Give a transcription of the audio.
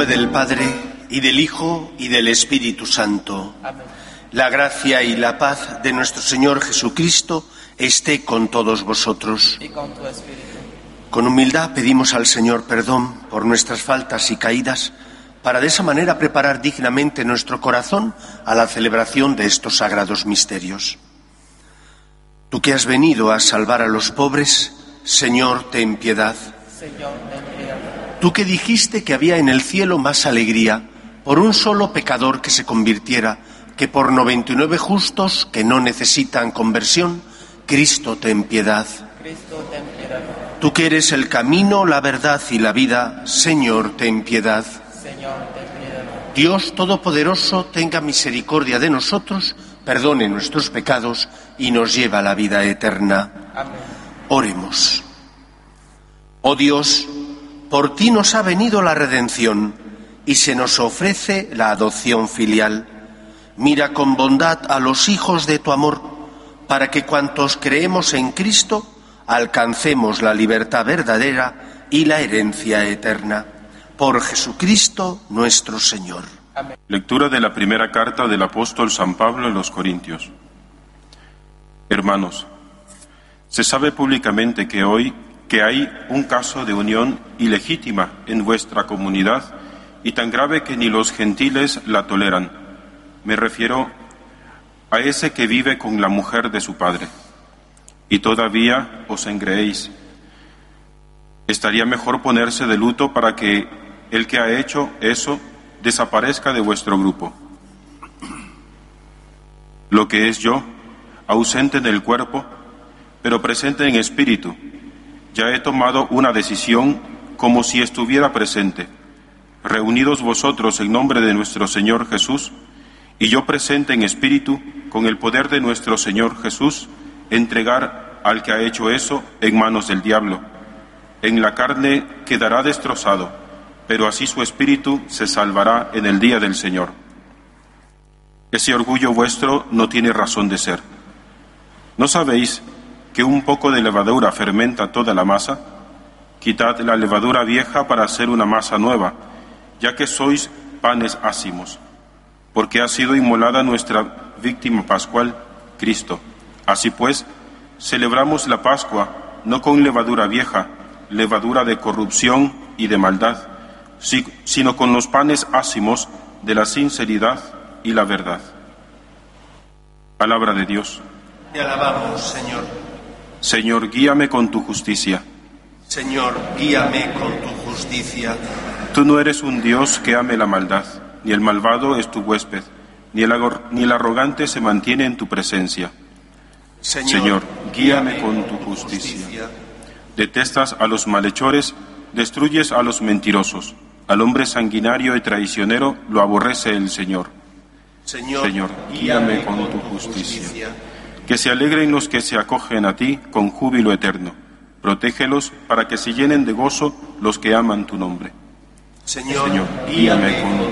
del Padre, y del Hijo, y del Espíritu Santo. Amén. La gracia y la paz de nuestro Señor Jesucristo esté con todos vosotros. Y con tu espíritu. Con humildad pedimos al Señor perdón por nuestras faltas y caídas, para de esa manera preparar dignamente nuestro corazón a la celebración de estos sagrados misterios. Tú que has venido a salvar a los pobres, Señor, ten piedad. Señor, ten piedad. Tú que dijiste que había en el cielo más alegría por un solo pecador que se convirtiera que por 99 justos que no necesitan conversión, Cristo, ten piedad. Cristo, ten piedad. Tú que eres el camino, la verdad y la vida, Señor, ten piedad. Señor, ten piedad. Dios Todopoderoso, tenga misericordia de nosotros, perdone nuestros pecados y nos lleve a la vida eterna. Amén. Oremos. Oh Dios, por ti nos ha venido la redención y se nos ofrece la adopción filial. Mira con bondad a los hijos de tu amor, para que cuantos creemos en Cristo alcancemos la libertad verdadera y la herencia eterna. Por Jesucristo nuestro Señor. Amén. Lectura de la primera carta del apóstol San Pablo a los Corintios. Hermanos, se sabe públicamente que hay un caso de unión ilegítima en vuestra comunidad y tan grave que ni los gentiles la toleran. Me refiero a ese que vive con la mujer de su padre. Y todavía os engreéis. Estaría mejor ponerse de luto para que el que ha hecho eso desaparezca de vuestro grupo. Lo que es yo, ausente en el cuerpo, pero presente en espíritu, ya he tomado una decisión como si estuviera presente. Reunidos vosotros en nombre de nuestro Señor Jesús, y yo presente en espíritu, con el poder de nuestro Señor Jesús, entregar al que ha hecho eso en manos del diablo. En la carne quedará destrozado, pero así su espíritu se salvará en el día del Señor. Ese orgullo vuestro no tiene razón de ser. ¿No sabéis que un poco de levadura fermenta toda la masa? Quitad la levadura vieja para hacer una masa nueva, ya que sois panes ácimos, porque ha sido inmolada nuestra víctima pascual, Cristo. Así pues, celebramos la Pascua no con levadura vieja, levadura de corrupción y de maldad, sino con los panes ácimos de la sinceridad y la verdad. Palabra de Dios. Te alabamos, Señor. Señor, guíame con tu justicia. Señor, guíame con tu justicia. Tú no eres un Dios que ame la maldad, ni el malvado es tu huésped, ni el arrogante se mantiene en tu presencia. Señor, guíame con tu justicia. Detestas a los malhechores, destruyes a los mentirosos. Al hombre sanguinario y traicionero lo aborrece el Señor. Señor, guíame con tu justicia. Que se alegren los que se acogen a ti con júbilo eterno. Protégelos para que se llenen de gozo los que aman tu nombre. Señor, guíame con